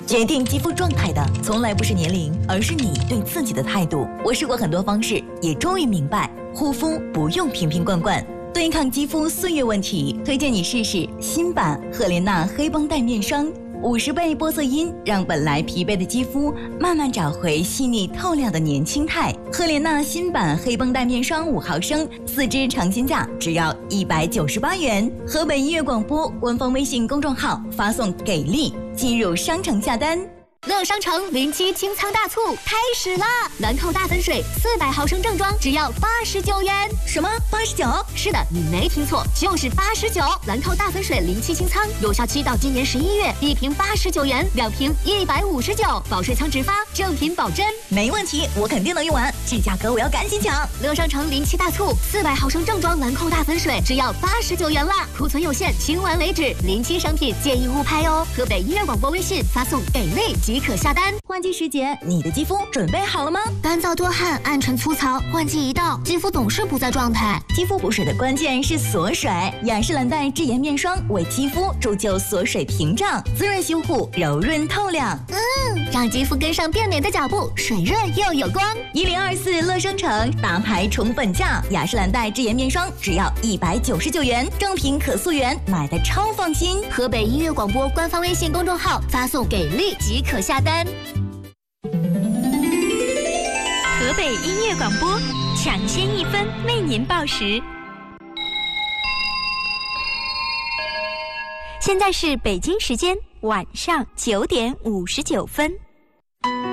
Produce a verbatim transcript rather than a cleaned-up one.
决定肌肤状态的从来不是年龄，而是你对自己的态度。我试过很多方式，也终于明白，护肤不用瓶瓶罐罐。对抗肌肤岁月问题，推荐你试试新版赫莲娜黑绷带面霜。五十倍玻色因让本来疲惫的肌肤慢慢找回细腻透亮的年轻态。赫莲娜新版黑绷带面霜五毫升，四支尝鲜价只要一百九十八元。河北音乐广播官方微信公众号发送“给力”进入商城下单。 乐商城零七清仓大促开始啦！兰蔻大粉水四百毫升正装只要八十九元。 什么？八十九？ 是的，你没听错，就是八十九。兰蔻大粉水零七清仓有效期到今年十一月，一瓶八十九元，两瓶一百五十九，保税仓直发，正品保真。 没问题，我肯定能用完，这价格我要赶紧抢！ 乐商城零七大促，四百毫升正装兰蔻大粉水只要八十九元啦，库存有限，清完为止。零七商品建议勿拍哦。河北音乐广播微信发送给力即可下单。 换季时节，你的肌肤准备好了吗？ 干燥多汗、暗沉粗糙，换季一到，肌肤总是不在状态。 肌肤补水的关键是锁水，雅诗兰黛智颜面霜为肌肤铸就锁水屏障，滋润修护，柔润透亮。 嗯，让肌肤跟上变美的脚步，水润又有光。 一零二四乐商城大牌宠本价，雅诗兰黛智颜面霜只要一百九十九元，正品可溯源，买的超放心。 河北音乐广播官方微信公众号发送给力即可下单。 河北音乐广播，抢先一分为您报时。现在是北京时间晚上九点五十九分。